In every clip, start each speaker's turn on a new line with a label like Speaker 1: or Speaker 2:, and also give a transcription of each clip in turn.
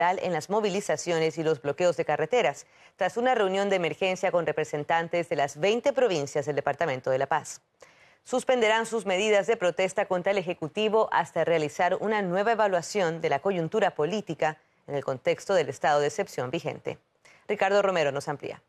Speaker 1: en las movilizaciones y los bloqueos de carreteras, tras una reunión de emergencia con representantes de las 20 provincias del Departamento de La Paz. Suspenderán sus medidas de protesta contra el Ejecutivo hasta realizar una nueva evaluación de la coyuntura política en el contexto del estado de excepción vigente. Ricardo Romero nos amplía.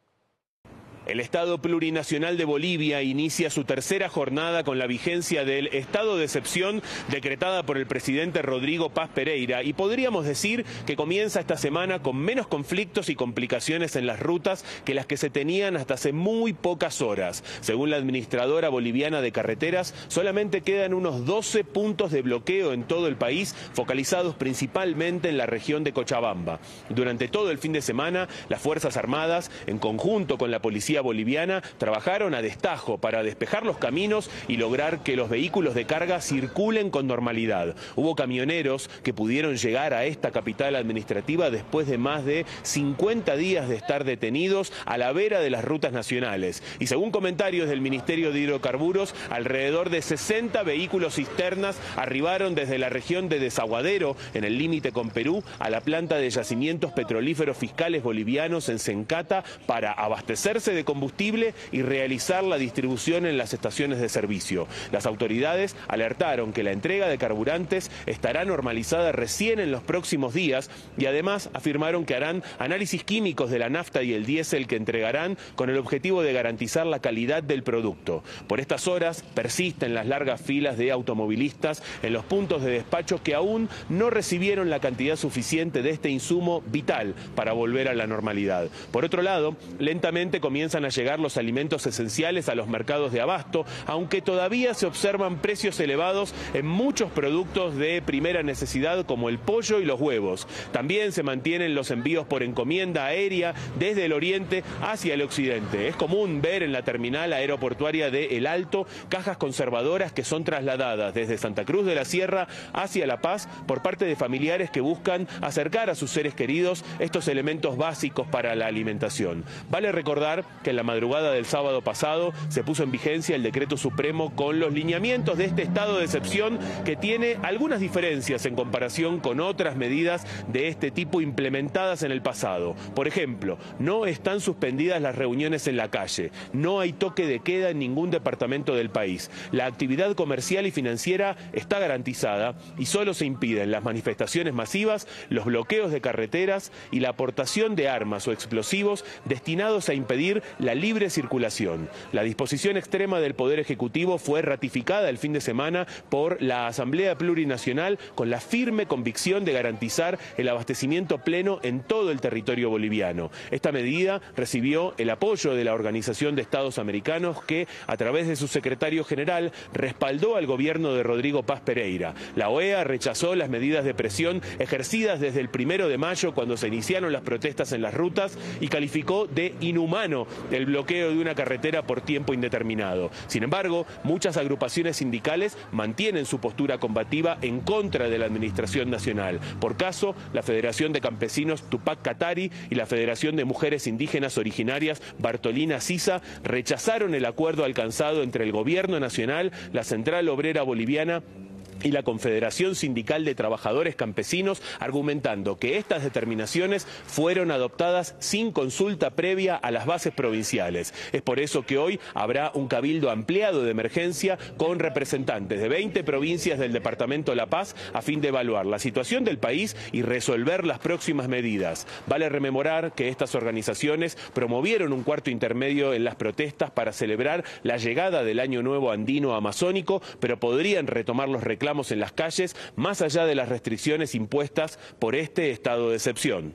Speaker 2: El Estado Plurinacional de Bolivia inicia su tercera jornada con la vigencia del estado de excepción decretada por el presidente Rodrigo Paz Pereira, y podríamos decir que comienza esta semana con menos conflictos y complicaciones en las rutas que las que se tenían hasta hace muy pocas horas. Según la administradora boliviana de carreteras, solamente quedan unos 12 puntos de bloqueo en todo el país, focalizados principalmente en la región de Cochabamba. Durante todo el fin de semana, las Fuerzas Armadas, en conjunto con la Policía Boliviana, trabajaron a destajo para despejar los caminos y lograr que los vehículos de carga circulen con normalidad. Hubo camioneros que pudieron llegar a esta capital administrativa después de más de 50 días de estar detenidos a la vera de las rutas nacionales. Y según comentarios del Ministerio de Hidrocarburos, alrededor de 60 vehículos cisternas arribaron desde la región de Desaguadero, en el límite con Perú, a la planta de yacimientos petrolíferos fiscales bolivianos en Sencata para abastecerse de combustible y realizar la distribución en las estaciones de servicio. Las autoridades alertaron que la entrega de carburantes estará normalizada recién en los próximos días, y además afirmaron que harán análisis químicos de la nafta y el diésel que entregarán con el objetivo de garantizar la calidad del producto. Por estas horas persisten las largas filas de automovilistas en los puntos de despacho que aún no recibieron la cantidad suficiente de este insumo vital para volver a la normalidad. Por otro lado, lentamente comienzan a llegar los alimentos esenciales a los mercados de abasto, aunque todavía se observan precios elevados en muchos productos de primera necesidad como el pollo y los huevos. También se mantienen los envíos por encomienda aérea desde el oriente hacia el occidente. Es común ver en la terminal aeroportuaria de El Alto cajas conservadoras que son trasladadas desde Santa Cruz de la Sierra hacia La Paz por parte de familiares que buscan acercar a sus seres queridos estos elementos básicos para la alimentación. Vale recordar que en la madrugada del sábado pasado se puso en vigencia el decreto supremo con los lineamientos de este estado de excepción, que tiene algunas diferencias en comparación con otras medidas de este tipo implementadas en el pasado. Por ejemplo, no están suspendidas las reuniones en la calle, no hay toque de queda en ningún departamento del país, la actividad comercial y financiera está garantizada y solo se impiden las manifestaciones masivas, los bloqueos de carreteras y la aportación de armas o explosivos destinados a impedir la libre circulación. La disposición extrema del Poder Ejecutivo fue ratificada el fin de semana por la Asamblea Plurinacional con la firme convicción de garantizar el abastecimiento pleno en todo el territorio boliviano. Esta medida recibió el apoyo de la Organización de Estados Americanos, que a través de su secretario general respaldó al gobierno de Rodrigo Paz Pereira. La OEA rechazó las medidas de presión ejercidas desde el 1 de mayo, cuando se iniciaron las protestas en las rutas, y calificó de inhumano el bloqueo de una carretera por tiempo indeterminado. Sin embargo, muchas agrupaciones sindicales mantienen su postura combativa en contra de la Administración Nacional. Por caso, la Federación de Campesinos Tupac Katari y la Federación de Mujeres Indígenas Originarias Bartolina Sisa rechazaron el acuerdo alcanzado entre el Gobierno Nacional, la Central Obrera Boliviana y la Confederación Sindical de Trabajadores Campesinos, argumentando que estas determinaciones fueron adoptadas sin consulta previa a las bases provinciales. Es por eso que hoy habrá un cabildo ampliado de emergencia con representantes de 20 provincias del departamento La Paz, a fin de evaluar la situación del país y resolver las próximas medidas. Vale rememorar que estas organizaciones promovieron un cuarto intermedio en las protestas para celebrar la llegada del Año Nuevo Andino Amazónico, pero podrían retomar los reclamos en las calles más allá de las restricciones impuestas por este estado de excepción.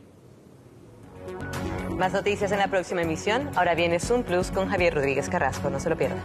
Speaker 1: Más noticias en la próxima emisión. Ahora viene Zoom Plus con Javier Rodríguez Carrasco. No se lo pierda.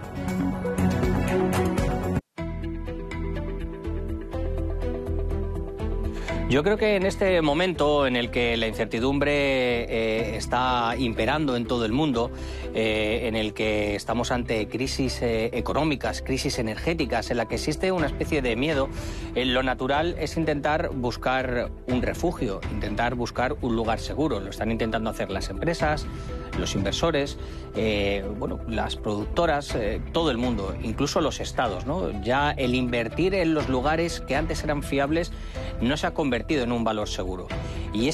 Speaker 3: Yo creo que en este momento en el que la incertidumbre está imperando en todo el mundo, en el que estamos ante crisis económicas, crisis energéticas, en la que existe una especie de miedo, lo natural es intentar buscar un refugio, intentar buscar un lugar seguro. Lo están intentando hacer las empresas, los inversores, las productoras, todo el mundo, incluso los estados, ¿no? Ya el invertir en los lugares que antes eran fiables no se ha convertido en un valor seguro. Y